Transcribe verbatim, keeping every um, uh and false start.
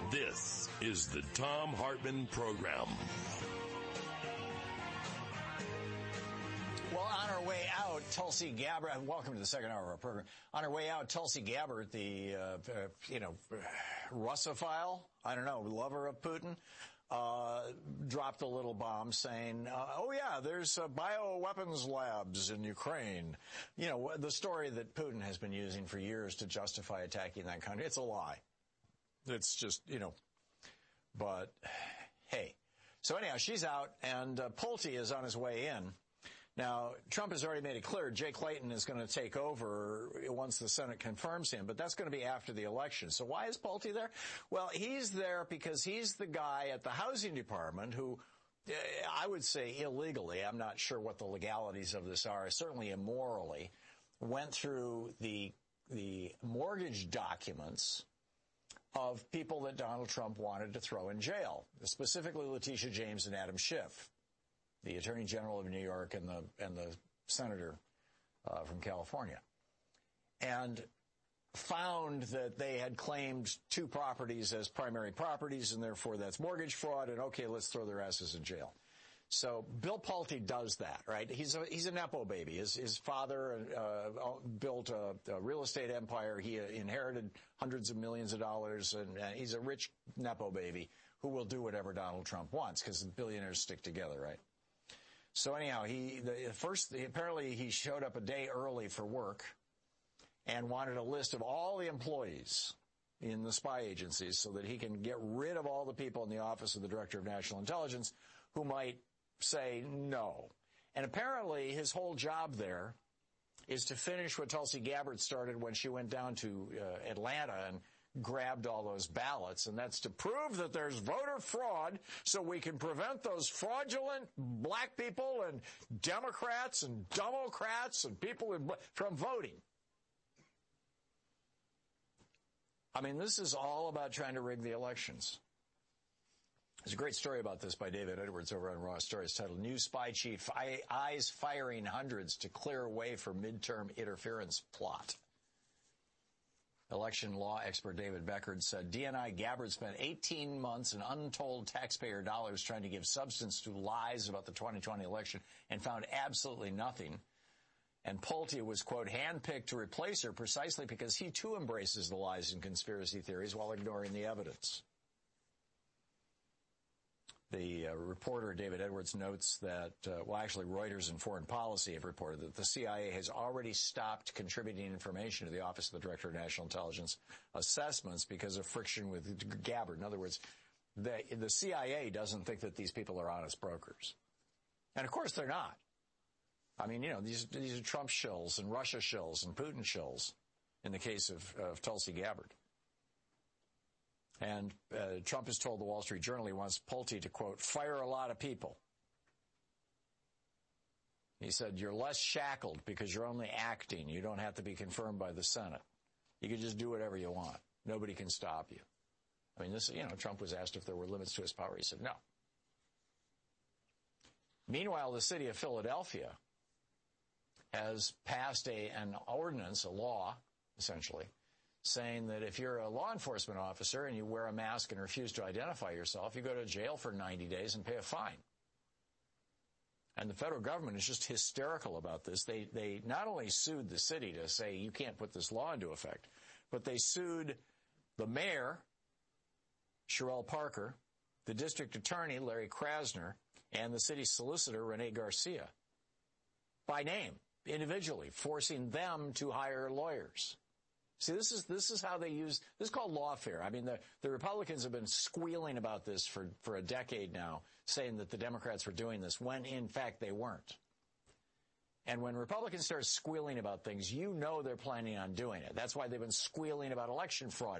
This is the Thom Hartmann Program. Well, on our way out, Tulsi Gabbard, welcome to the second hour of our program. On our way out, Tulsi Gabbard, the, uh, uh, you know, Russophile, I don't know, lover of Putin, uh, dropped a little bomb saying, uh, oh yeah, there's uh, bioweapons labs in Ukraine. You know, the story that Putin has been using for years to justify attacking that country. It's a lie. It's just, you know, but hey. So anyhow, she's out, and uh, Pulte is on his way in. Now, Trump has already made it clear Jay Clayton is going to take over once the Senate confirms him, but that's going to be after the election. So why is Pulte there? Well, he's there because he's the guy at the housing department who, I would say illegally, I'm not sure what the legalities of this are, certainly immorally, went through the the mortgage documents of people that Donald Trump wanted to throw in jail, specifically Letitia James and Adam Schiff, the Attorney General of New York and the and the senator uh, from California, and found that they had claimed two properties as primary properties, and therefore that's mortgage fraud, and okay, let's throw their asses in jail. So Bill Pulte does that, right? He's a, he's a Nepo baby. His, his father uh, built a, a real estate empire. He inherited hundreds of millions of dollars, and, and he's a rich Nepo baby who will do whatever Donald Trump wants because billionaires stick together, right? So anyhow, he the first apparently he showed up a day early for work and wanted a list of all the employees in the spy agencies so that he can get rid of all the people in the office of the Director of National Intelligence who might say no. And apparently his whole job there is to finish what Tulsi Gabbard started when she went down to uh, Atlanta and grabbed all those ballots, and that's to prove that there's voter fraud so we can prevent those fraudulent black people and Democrats and Democrats and people in, from voting. I mean, this is all about trying to rig the elections. There's a great story about this by David Edwards over on Raw Stories titled New Spy Chief Eyes Firing Hundreds to Clear Way for Midterm Interference Plot. Election law expert David Beckard said D N I Gabbard spent eighteen months and untold taxpayer dollars trying to give substance to lies about the twenty twenty election and found absolutely nothing. And Pulte was, quote, handpicked to replace her precisely because he too embraces the lies and conspiracy theories while ignoring the evidence. The uh, reporter, David Edwards, notes that, uh, well, actually, Reuters and Foreign Policy have reported that the C I A has already stopped contributing information to the Office of the Director of National Intelligence assessments because of friction with Gabbard. In other words, the, the C I A doesn't think that these people are honest brokers. And, of course, they're not. I mean, you know, these, these are Trump shills and Russia shills and Putin shills in the case of, of Tulsi Gabbard. And uh, Trump has told the Wall Street Journal he wants Pulte to, quote, fire a lot of people. He said, you're less shackled because you're only acting. You don't have to be confirmed by the Senate. You can just do whatever you want. Nobody can stop you. I mean, this, you know, Trump was asked if there were limits to his power. He said no. Meanwhile, the city of Philadelphia has passed a, an ordinance, a law, essentially, saying that if you're a law enforcement officer and you wear a mask and refuse to identify yourself, you go to jail for ninety days and pay a fine. And the federal government is just hysterical about this. They they not only sued the city to say you can't put this law into effect, but they sued the mayor, Sherelle Parker, the district attorney, Larry Krasner, and the city's solicitor, Rene Garcia, by name, individually, forcing them to hire lawyers. See, this is this is how they use this is called lawfare. I mean, the, the Republicans have been squealing about this for, for a decade now, saying that the Democrats were doing this when, in fact, they weren't. And when Republicans start squealing about things, you know they're planning on doing it. That's why they've been squealing about election fraud.